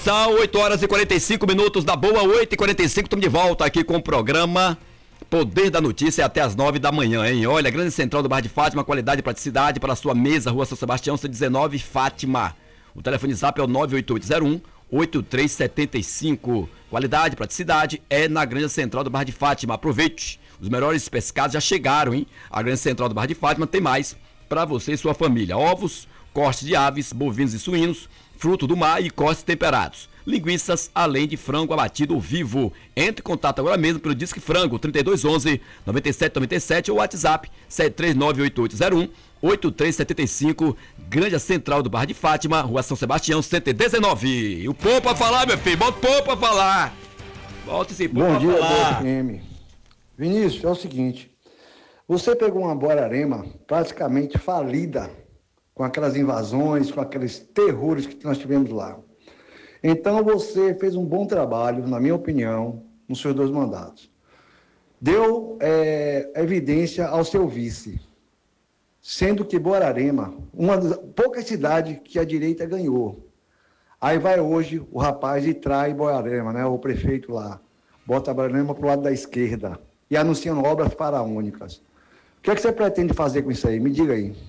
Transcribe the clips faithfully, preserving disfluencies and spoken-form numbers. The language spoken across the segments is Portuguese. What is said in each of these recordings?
São oito horas e quarenta e cinco minutos da boa, oito e quarenta e cinco, estamos de volta aqui com o programa Poder da Notícia até as nove da manhã, hein? Olha, Grande Central do Bairro de Fátima, qualidade e praticidade para a sua mesa, Rua São Sebastião, cento e dezenove, Fátima. O telefone zap é o nove oito oito zero um oito três sete cinco. Qualidade e praticidade é na Grande Central do Bairro de Fátima. Aproveite, os melhores pescados já chegaram, hein? A Grande Central do Bairro de Fátima tem mais para você e sua família. Ovos, corte de aves, bovinos e suínos, fruto do mar e cortes temperados. Linguiças, além de frango abatido vivo. Entre em contato agora mesmo pelo Disque Frango, trinta e dois onze, noventa e sete noventa e sete ou WhatsApp sete três nove oito oito zero um oito três sete cinco. Grande Central do Bairro de Fátima, Rua São Sebastião, cento e dezenove. O povo pra falar, meu filho, bota o povo pra falar. Volta esse povo pra falar. Bom dia, falar. B F M. Vinícius, é o seguinte, você pegou uma Borarema praticamente falida, com aquelas invasões, com aqueles terrores que nós tivemos lá. Então você fez um bom trabalho, na minha opinião, nos seus dois mandatos. Deu é, evidência ao seu vice, sendo que Borarema, uma das poucas cidades que a direita ganhou. Aí vai hoje o rapaz e trai Borarema, né, o prefeito lá, bota Borarema para o lado da esquerda e anunciando obras faraônicas. O que é que você pretende fazer com isso aí? Me diga aí.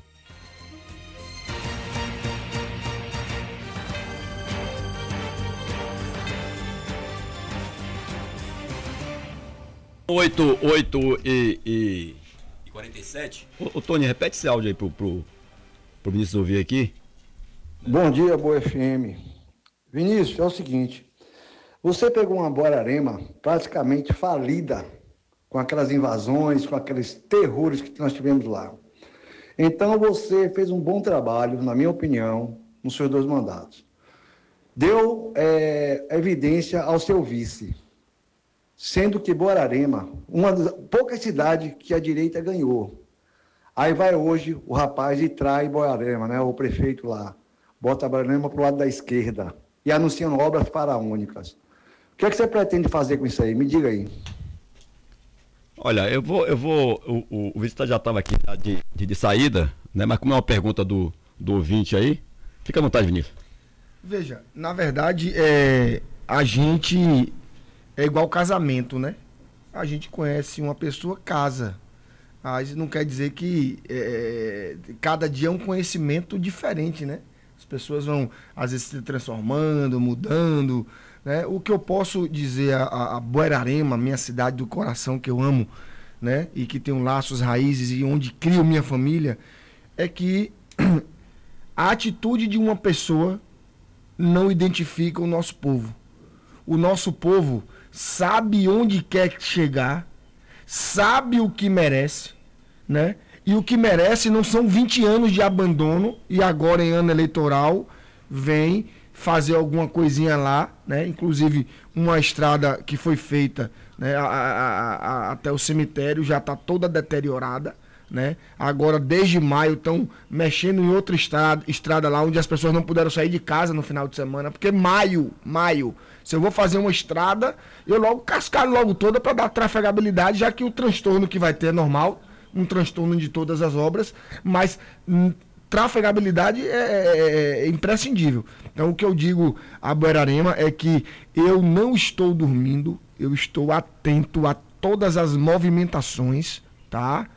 oito, oito e, e, e quarenta e sete. Ô, ô Tony, repete esse áudio aí pro, pro, pro Vinícius ouvir aqui. Bom dia, Boa F M. Vinícius, é o seguinte, você pegou uma Borarema praticamente falida, com aquelas invasões, com aqueles terrores que nós tivemos lá. Então você fez um bom trabalho, na minha opinião, nos seus dois mandatos. Deu é, evidência ao seu vice, sendo que Borarema, uma das poucas cidades que a direita ganhou. Aí vai hoje o rapaz e trai Borarema, né, o prefeito lá, bota Borarema para o lado da esquerda e anunciando obras faraônicas. O que é que você pretende fazer com isso aí? Me diga aí. Olha, eu vou, eu vou, o, o, o Vinícius já estava aqui de, de, de saída, né, mas como é uma pergunta do, do ouvinte aí, fica à vontade, Vinícius. Veja, na verdade, é, a gente... É igual casamento, né? A gente conhece uma pessoa, casa. Mas não quer dizer que é, cada dia é um conhecimento diferente, né? As pessoas vão, às vezes, se transformando, mudando, né? O que eu posso dizer a, a Borarema, minha cidade do coração, que eu amo, né? E que tem um laços, raízes e onde crio minha família, é que a atitude de uma pessoa não identifica o nosso povo. O nosso povo sabe onde quer chegar, sabe o que merece, né? E o que merece não são vinte anos de abandono e agora em ano eleitoral vem fazer alguma coisinha lá, né? Inclusive uma estrada que foi feita, né, a, a, a, até o cemitério já está toda deteriorada, né? Agora desde maio estão mexendo em outra estrada, estrada lá onde as pessoas não puderam sair de casa no final de semana, porque maio, maio, se eu vou fazer uma estrada, eu logo cascalho logo toda para dar trafegabilidade, já que o transtorno que vai ter é normal, um transtorno de todas as obras, mas hum, trafegabilidade é, é, é imprescindível. Então o que eu digo a Borarema é que eu não estou dormindo, eu estou atento a todas as movimentações, tá?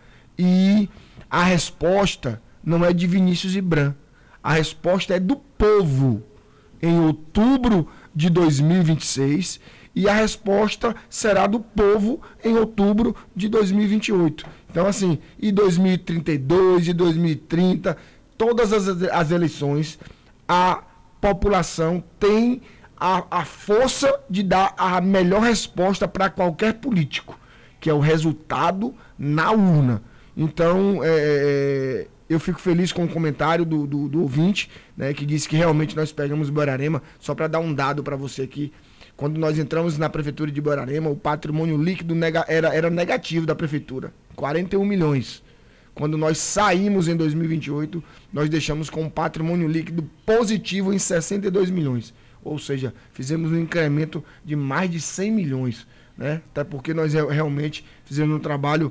E a resposta não é de Vinícius e Bran. A resposta é do povo em outubro de dois mil e vinte e seis e a resposta será do povo em outubro de dois mil e vinte e oito. Então, assim, e dois mil e trinta e dois, e dois mil e trinta, todas as, as eleições, a população tem a, a força de dar a melhor resposta para qualquer político, que é o resultado na urna. Então, é, eu fico feliz com o comentário do, do, do ouvinte, né, que disse que realmente nós pegamos Borarema. Só para dar um dado para você aqui, quando nós entramos na prefeitura de Borarema, o patrimônio líquido nega, era, era negativo da prefeitura, quarenta e um milhões. Quando nós saímos em dois mil e vinte e oito, nós deixamos com um patrimônio líquido positivo em sessenta e dois milhões. Ou seja, fizemos um incremento de mais de cem milhões. Né? Até porque nós realmente fizemos um trabalho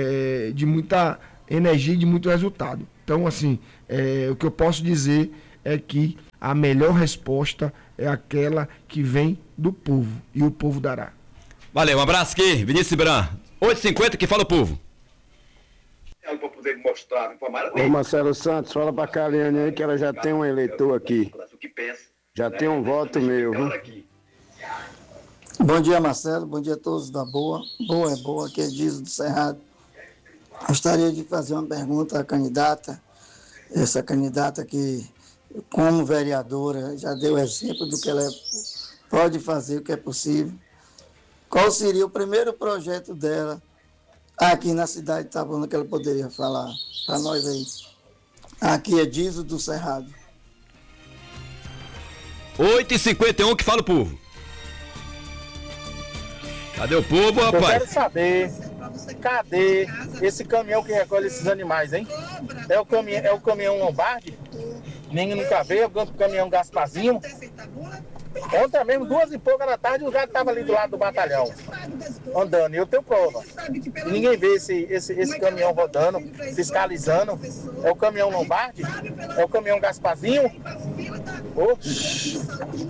é, de muita energia e de muito resultado. Então, assim, é, o que eu posso dizer é que a melhor resposta é aquela que vem do povo, e o povo dará. Valeu, um abraço aqui, Vinícius Bran. oito e cinquenta, que fala o povo. Para poder mostrar, informar. Ô Marcelo Santos, fala pra Caliane aí que ela já tem um eleitor aqui. Já tem um voto meu, viu? Bom dia, Marcelo. Bom dia a todos da Boa. Boa é boa, aqui é Dizo do Cerrado. Gostaria de fazer uma pergunta à candidata. Essa candidata que, como vereadora, já deu exemplo do que ela é, pode fazer, o que é possível. Qual seria o primeiro projeto dela aqui na cidade de Itabuna que ela poderia falar para nós aí? Aqui é Dizo do Cerrado. oito e cinquenta e um, que fala o povo. Cadê o povo, rapaz? Eu quero saber, cadê esse caminhão que recolhe esses animais, hein? É o caminhão, é o caminhão Lombardi? Ninguém nunca vê, o caminhão Gasparzinho. Ontem mesmo, duas e pouca da tarde, o gato estava ali do lado do batalhão, andando, e eu tenho prova. E ninguém vê esse, esse, esse caminhão rodando, fiscalizando. É o caminhão Lombardi? É o caminhão Gasparzinho? Oxi.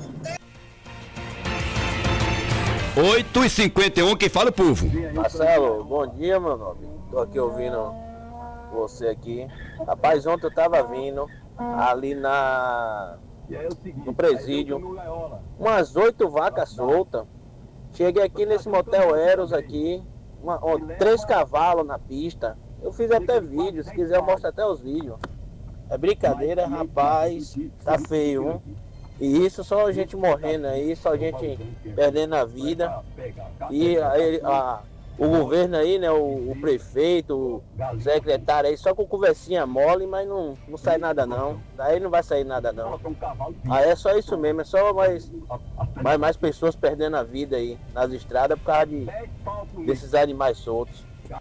oito e cinquenta e um, quem fala o povo. Marcelo, bom dia, meu nome. Tô aqui ouvindo você aqui. Rapaz, ontem eu tava vindo ali na no presídio, umas oito vacas soltas. Cheguei aqui nesse motel Eros aqui, uma, ó, três cavalos na pista. Eu fiz até vídeo, se quiser eu mostro até os vídeos. É brincadeira, rapaz, tá feio, hein? E isso só a gente morrendo aí, só a gente perdendo a vida. E a, a, o governo aí, né, o, o prefeito, o secretário aí, só com conversinha mole, mas não, não sai nada não. Daí não vai sair nada não. Aí é só isso mesmo, é só mais, mais, mais pessoas perdendo a vida aí nas estradas por causa de, desses animais soltos.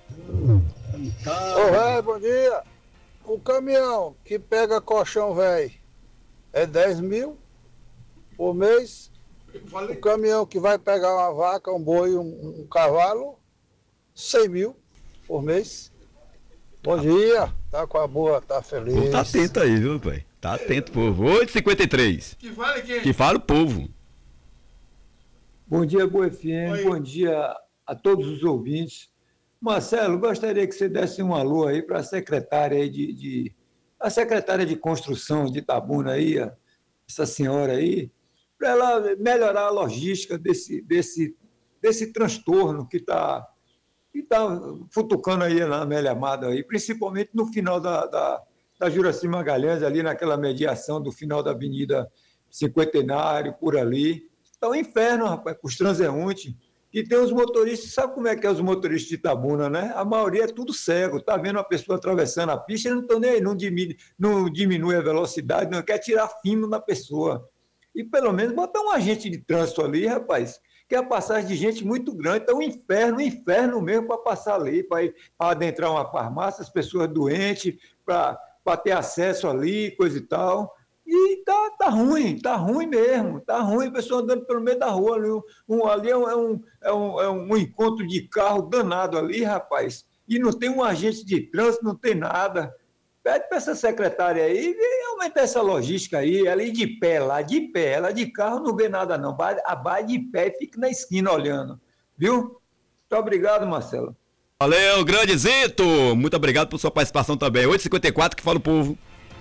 Ô velho, bom dia. O caminhão que pega colchão, velho, é dez mil por mês. O caminhão que vai pegar uma vaca, um boi, um, um cavalo, cem mil por mês. Bom dia, tá com a boa, tá feliz. Tá atento aí, viu, pai? Tá atento, povo. oito e cinquenta e três. Que fale quem? Que fala o povo. Bom dia, Boa F M. Oi. Bom dia a todos os ouvintes. Marcelo, gostaria que você desse um alô aí para a secretária aí de, de. A secretária de Construção de Itabuna aí, essa senhora aí, para ela melhorar a logística desse, desse, desse transtorno que está que tá futucando aí na Amélia Amada, aí, principalmente no final da, da, da Juraci Magalhães, ali naquela mediação do final da Avenida Cinquentenário, por ali. Está um inferno, rapaz, para os transeuntes. E tem os motoristas, sabe como é que é os motoristas de Itabuna, né? A maioria é tudo cego, tá vendo uma pessoa atravessando a pista, eles não estão nem aí, não diminui, não diminui a velocidade, não quer tirar fino da pessoa. E pelo menos botar um agente de trânsito ali, rapaz, que é a passagem de gente muito grande, então um inferno, um inferno mesmo para passar ali, para adentrar uma farmácia, as pessoas doentes, para ter acesso ali, coisa e tal. E tá, tá ruim, tá ruim mesmo, tá ruim, a pessoa andando pelo meio da rua, ali, um, ali é, um, é, um, é, um, é um encontro de carro danado ali, rapaz, e não tem um agente de trânsito, não tem nada. Pede para essa secretária aí e aumentar essa logística aí, ela ir de pé lá, de pé, ela de carro não vê nada não, vai de pé e fica na esquina olhando, viu? Muito obrigado, Marcelo. Valeu, grande Zito, muito obrigado por sua participação também. oito e cinquenta e quatro, que fala o povo.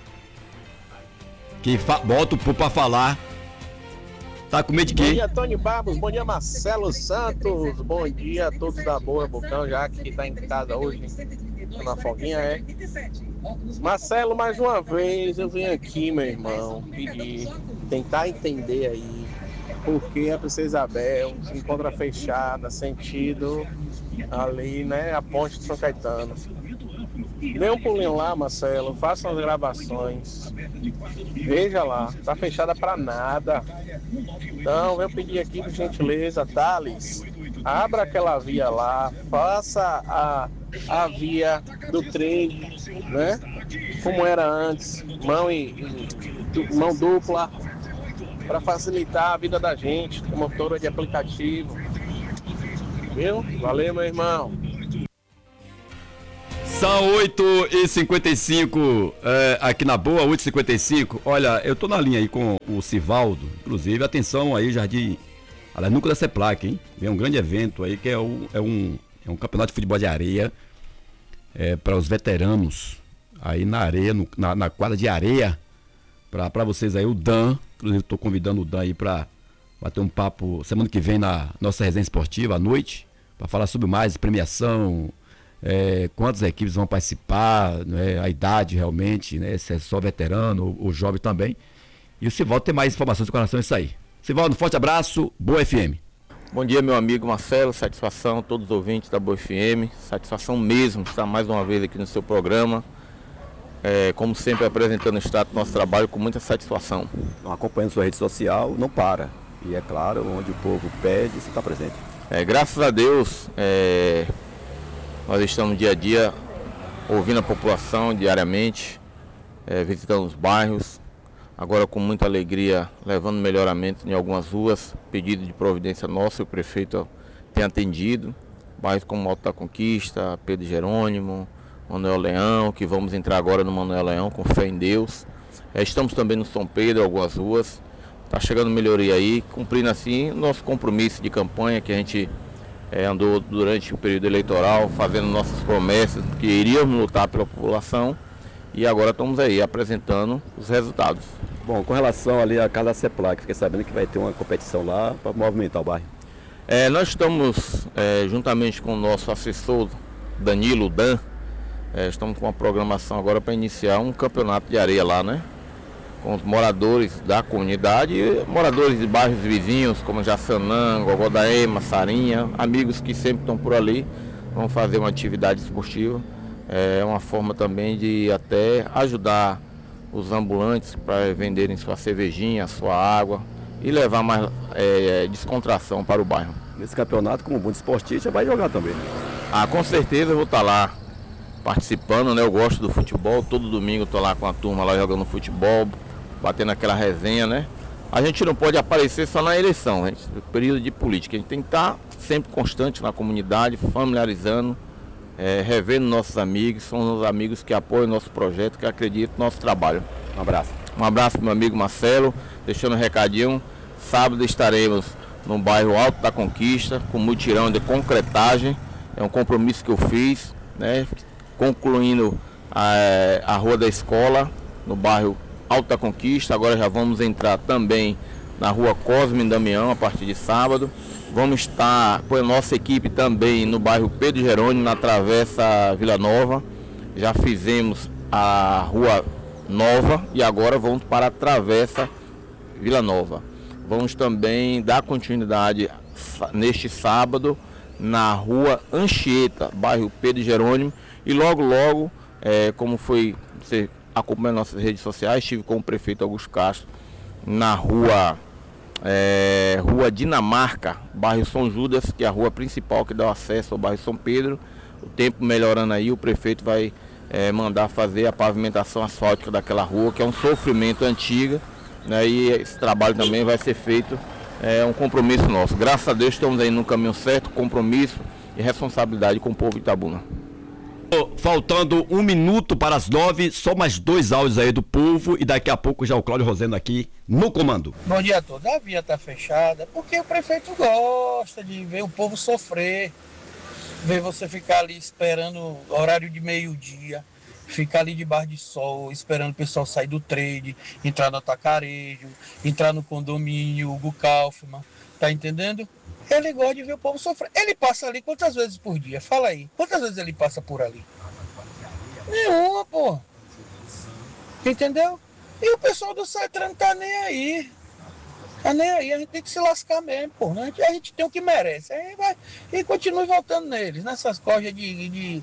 Que fa bota o povo pra falar. Tá com medo de quê? Bom dia, Tony Babos. Bom dia, Marcelo Santos. Bom dia a todos da Boa Bocão, já que tá em casa hoje, na folguinha, é. Marcelo, mais uma vez eu venho aqui, meu irmão, pedir, tentar entender aí por que a Princesa Isabel se encontra fechada, sentido ali, né, a ponte de São Caetano. Dê um pulinho lá, Marcelo, faça as gravações, veja lá, tá fechada pra nada. Então, eu pedi aqui, por gentileza, Thales, abra aquela via lá, faça a, a via do trem, né, como era antes, mão, e, e, mão dupla, para facilitar a vida da gente, como motora de aplicativo. Viu? Valeu, meu irmão. São oito e cinquenta e cinco é, aqui na Boa, oito e cinquenta e cinco. Olha, eu tô na linha aí com o Sivaldo. Inclusive, atenção aí, Jardim. Aliás, nunca da Seplac, hein? Vem um grande evento aí que é, o, é, um, é um campeonato de futebol de areia é, para os veteranos. Aí na areia, no, na, na quadra de areia. Pra, pra vocês aí, o Dan. Inclusive, tô convidando o Dan aí pra bater um papo semana que vem na nossa resenha esportiva à noite. Pra falar sobre mais premiação. É, quantas equipes vão participar, né, a idade realmente, né, se é só veterano ou, ou jovem também. E o Sivaldo tem mais informações com relação a isso aí. Sivaldo, um forte abraço, Boa F M. Bom dia, meu amigo Marcelo, satisfação a todos os ouvintes da Boa F M, satisfação mesmo estar mais uma vez aqui no seu programa, é, como sempre apresentando o status do nosso trabalho com muita satisfação. Acompanhando sua rede social, não para, e é claro, onde o povo pede, você está presente. É, graças a Deus, é, nós estamos dia a dia ouvindo a população diariamente, é, visitando os bairros, agora com muita alegria, levando melhoramento em algumas ruas, pedido de providência nosso, o prefeito tem atendido, bairros como Alto da Conquista, Pedro Jerônimo, Manuel Leão, que vamos entrar agora no Manuel Leão com fé em Deus. É, estamos também no São Pedro, algumas ruas, está chegando melhoria aí, cumprindo assim o nosso compromisso de campanha que a gente É, andou durante o período eleitoral fazendo nossas promessas que iríamos lutar pela população e agora estamos aí apresentando os resultados. Bom, com relação ali à casa da Seplac, fiquei sabendo que vai ter uma competição lá para movimentar o bairro. É, nós estamos, é, juntamente com o nosso assessor Danilo Dan, é, estamos com uma programação agora para iniciar um campeonato de areia lá, né? Com os moradores da comunidade e moradores de bairros vizinhos, como Jaçanã, Gogodaema, Sarinha, amigos que sempre estão por ali, vão fazer uma atividade esportiva. É uma forma também de até ajudar os ambulantes para venderem sua cervejinha, sua água e levar mais é, descontração para o bairro. Nesse campeonato, como bom esportista, vai jogar também. Ah, com certeza eu vou estar lá participando, né? Eu gosto do futebol, todo domingo estou lá com a turma lá jogando futebol, batendo aquela resenha, né? A gente não pode aparecer só na eleição, gente, no período de política. A gente tem que estar sempre constante na comunidade, familiarizando, é, revendo nossos amigos, são os amigos que apoiam o nosso projeto, que acreditam no nosso trabalho. Um abraço. Um abraço, meu amigo Marcelo, deixando um recadinho. Sábado estaremos no bairro Alto da Conquista, com mutirão de concretagem. É um compromisso que eu fiz, né? Concluindo a, a Rua da Escola, no bairro Alto da Conquista. Agora já vamos entrar também na Rua Cosme e Damião a partir de sábado. Vamos estar com a nossa equipe também no bairro Pedro Jerônimo, na Travessa Vila Nova. Já fizemos a Rua Nova e agora vamos para a Travessa Vila Nova. Vamos também dar continuidade neste sábado na Rua Anchieta, bairro Pedro Jerônimo. E logo, logo, é, como foi, você acompanha nossas redes sociais, estive com o prefeito Augusto Castro na rua, é, rua Dinamarca, bairro São Judas, que é a rua principal que dá acesso ao bairro São Pedro. O tempo melhorando aí, o prefeito vai é, mandar fazer a pavimentação asfáltica daquela rua, que é um sofrimento antigo, né, e esse trabalho também vai ser feito, é um compromisso nosso. Graças a Deus estamos aí no caminho certo, compromisso e responsabilidade com o povo de Itabuna. Faltando um minuto para as nove, só mais dois áudios aí do povo e daqui a pouco já o Cláudio Rosendo aqui no comando. Bom dia a todos. A via está fechada porque o prefeito gosta de ver o povo sofrer, ver você ficar ali esperando horário de meio-dia, ficar ali debaixo de sol, esperando o pessoal sair do trade, entrar no atacarejo, entrar no condomínio, Hugo Kaufmann, tá entendendo? Ele gosta de ver o povo sofrer. Ele passa ali quantas vezes por dia? Fala aí. Quantas vezes ele passa por ali? Nenhuma, pô. Entendeu? E o pessoal do Cetran não tá nem aí. Tá nem aí. A gente tem que se lascar mesmo, pô. Né? A gente tem o que merece. Aí vai, e continue votando neles, nessas corjas de, de...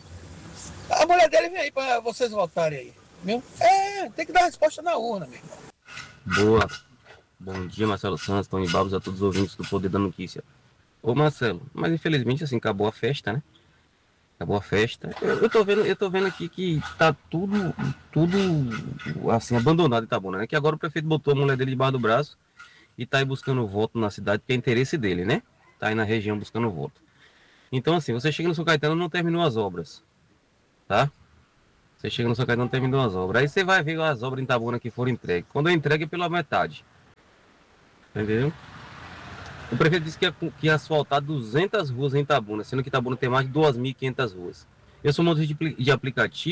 A mulher dele vem aí pra vocês votarem aí. Viu? É, tem que dar resposta na urna, meu irmão. Boa. Bom dia, Marcelo Santos, Tony Babos, a todos os ouvintes do Poder da Notícia. Ô Marcelo, mas infelizmente assim, acabou a festa, né? Acabou a festa. Eu, eu, tô, vendo, eu tô vendo aqui que tá tudo, tudo assim, abandonado em Itabuna, né? Que agora o prefeito botou a mulher dele debaixo do braço e tá aí buscando voto na cidade, que é interesse dele, né? Tá aí na região buscando voto. Então assim, você chega no São Caetano, não terminou as obras, tá? Você chega no São Caetano e terminou as obras. Aí você vai ver as obras em Itabuna que foram entregues. Quando eu entregue é pela metade. Entendeu? O prefeito disse que ia, que ia asfaltar duzentas ruas em Itabuna, sendo que Itabuna tem mais de duas mil e quinhentas ruas. Eu sou motorista de, de aplicativo.